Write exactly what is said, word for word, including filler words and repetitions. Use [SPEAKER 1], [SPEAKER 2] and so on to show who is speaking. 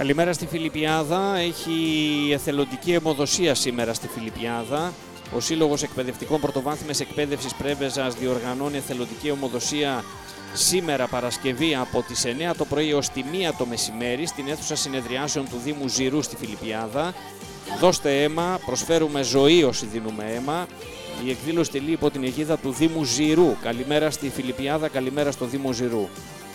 [SPEAKER 1] Καλημέρα στη Φιλιππιάδα. Έχει εθελοντική αιμοδοσία σήμερα στη Φιλιππιάδα. Ο Σύλλογος Εκπαιδευτικών Πρωτοβάθμιας Εκπαίδευσης Πρέβεζας διοργανώνει εθελοντική αιμοδοσία σήμερα Παρασκευή από τις εννιά το πρωί ως τη μία το μεσημέρι στην αίθουσα συνεδριάσεων του Δήμου Ζηρού στη Φιλιππιάδα. Δώστε αίμα, προσφέρουμε ζωή όσοι δίνουμε αίμα. Η εκδήλωση τελεί υπό την αιγίδα του Δήμου Ζηρού. Καλημέρα στη Φιλιππιάδα, καλημέρα στο Δήμο Ζηρού.